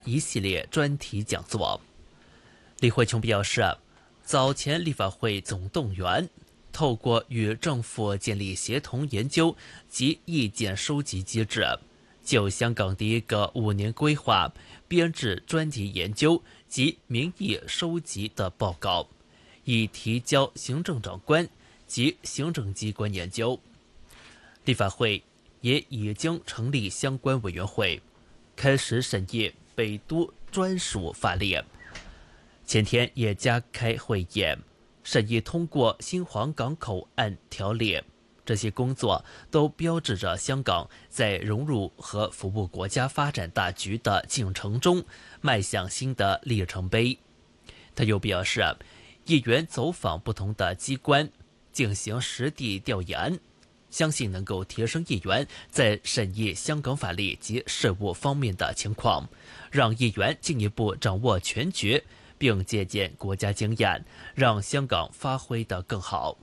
一系列专题讲座。李慧琼表示，早前立法会总动员，透过与政府建立协同研究及意见收集机制，就香港第一个5年规划编制专题研究及民意收集的报告，已提交行政长官及行政机关研究。立法会也已经成立相关委员会，开始审议北都专属法令。前天也加开会议，审议通过新皇岗口岸条例。这些工作都标志着香港在融入和服务国家发展大局的进程中迈向新的里程碑。他又表示，议员走访不同的机关，进行实地调研，相信能够提升议员在审议香港法律及事务方面的情况，让议员进一步掌握全局，并借鉴国家经验，让香港发挥得更好。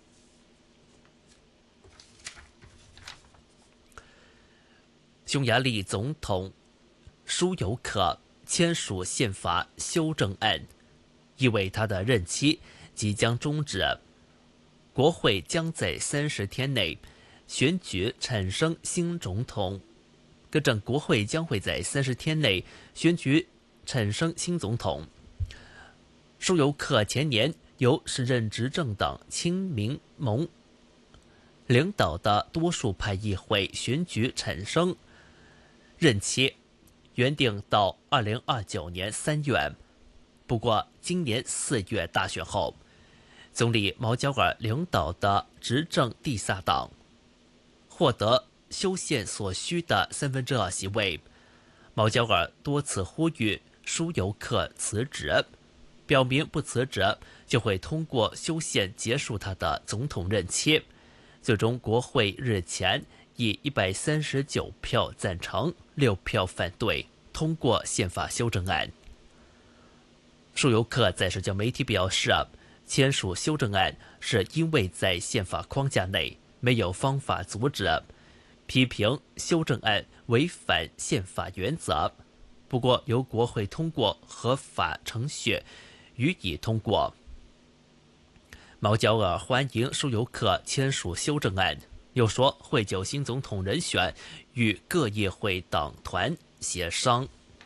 匈牙利总统舒尤克签署宪法修正案，意味他的任期即将终止。国会将在30天内选举产生新总统。国会将会在30天内选举产生新总统。舒尤克前年由时任执政党亲民盟领导的多数派议会选举产生，任期原定到2029年3月。不过今年4月大选后，总理毛焦尔领导的执政蒂萨党获得修宪所需的2/3席位。毛焦尔多次呼吁舒尤克辞职，表明不辞职就会通过修宪结束他的总统任期。最终国会日前以139票赞成，6票反对通过宪法修正案。舒尤克在社交媒体表示，签署修正案是因为在宪法框架内没有方法阻止，批评修正案违反宪法原则。不过由国会通过合法程序予以通过。毛焦尔欢迎舒尤克签署修正案，又说会就新总统人选与各议会党团协商。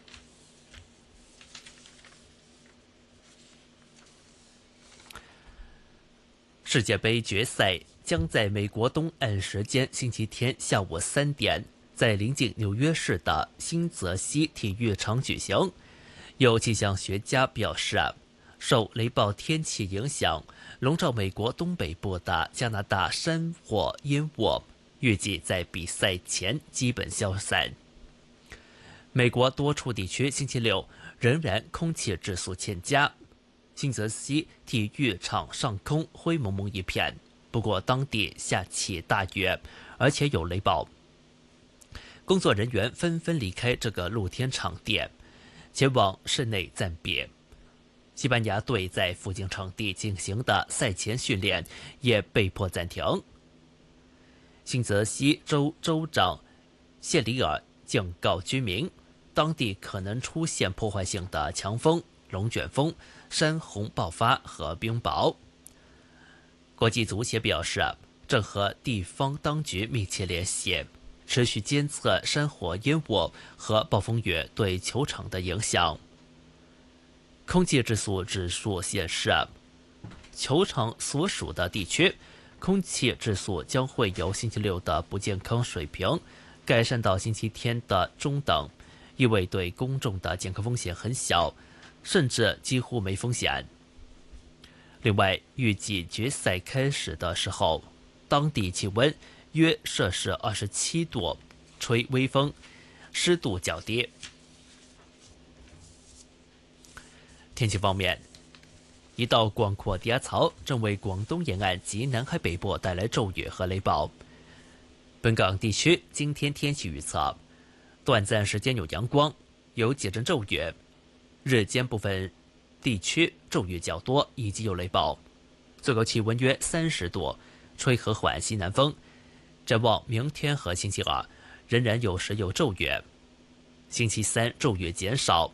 世界杯决赛将在美国东岸时间星期天下午3点，在临近纽约市的新泽西体育场举行。有气象学家表示，受雷暴天气影响，笼罩美国东北部的加拿大山火烟雾预计在比赛前基本消散。美国多处地区星期六仍然空气质素欠佳，新泽西体育场上空灰蒙蒙一片，不过当地下起大雨，而且有雷暴。工作人员纷纷离开这个露天场地，前往室内暂避。西班牙队在附近场地进行的赛前训练也被迫暂停。新泽西州州长谢里尔警告居民，当地可能出现破坏性的强风、龙卷风、山洪爆发和冰雹。国际足协表示，正和地方当局密切联系，持续监测山火烟雾和暴风雨对球场的影响。空气质素指数显示，球场所属的地区空气质素将会由星期六的不健康水平改善到星期天的中等，意味对公众的健康风险很小，甚至几乎没风险。另外，预计决赛开始的时候，当地气温约摄氏27度，吹微风，湿度较低。天气方面，一道广阔低压槽正为广东沿岸及南海北部带来骤雨和雷暴。本港地区今天天气预测，短暂时间有阳光，有几阵骤雨，日间部分地区骤雨较多，以及有雷暴，最高气温约30度，吹和缓西南风。展望明天和星期二，仍然有时有骤雨。 星期三骤月减少。